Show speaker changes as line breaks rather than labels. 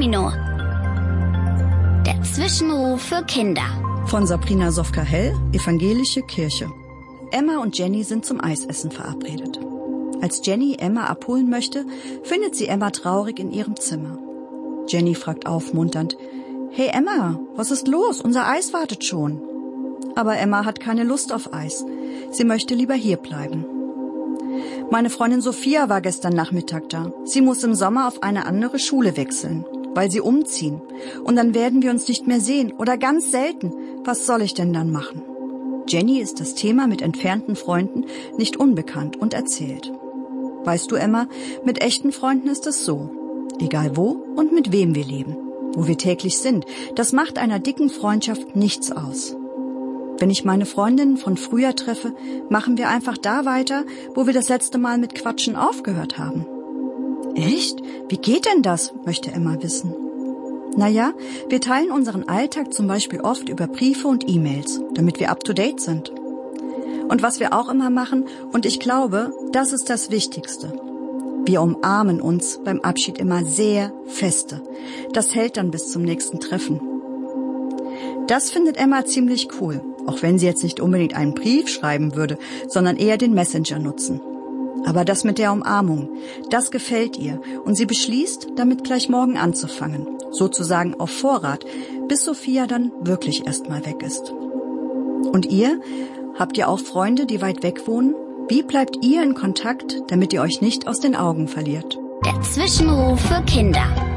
Domino. Der Zwischenruf für Kinder.
Von Sabrina Sofka-Hell, Evangelische Kirche. Emma und Jenny sind zum Eisessen verabredet. Als Jenny Emma abholen möchte, findet sie Emma traurig in ihrem Zimmer. Jenny fragt aufmunternd: »Hey Emma, was ist los? Unser Eis wartet schon.« Aber Emma hat keine Lust auf Eis. Sie möchte lieber hier bleiben. »Meine Freundin Sophia war gestern Nachmittag da. Sie muss im Sommer auf eine andere Schule wechseln, weil sie umziehen. Und dann werden wir uns nicht mehr sehen oder ganz selten. Was soll ich denn dann machen?« Jenny ist das Thema mit entfernten Freunden nicht unbekannt und erzählt: »Weißt du, Emma, mit echten Freunden ist es so. Egal wo und mit wem wir leben, wo wir täglich sind, das macht einer dicken Freundschaft nichts aus. Wenn ich meine Freundinnen von früher treffe, machen wir einfach da weiter, wo wir das letzte Mal mit Quatschen aufgehört haben.« »Echt? Wie geht denn das?« möchte Emma wissen. »Naja, wir teilen unseren Alltag zum Beispiel oft über Briefe und E-Mails, damit wir up-to-date sind. Und was wir auch immer machen, und ich glaube, das ist das Wichtigste: wir umarmen uns beim Abschied immer sehr feste. Das hält dann bis zum nächsten Treffen.« Das findet Emma ziemlich cool, auch wenn sie jetzt nicht unbedingt einen Brief schreiben würde, sondern eher den Messenger nutzen. Aber das mit der Umarmung, das gefällt ihr und sie beschließt, damit gleich morgen anzufangen, sozusagen auf Vorrat, bis Sophia dann wirklich erstmal weg ist. Und ihr? Habt ihr auch Freunde, die weit weg wohnen? Wie bleibt ihr in Kontakt, damit ihr euch nicht aus den Augen verliert?
Der Zwischenruf für Kinder.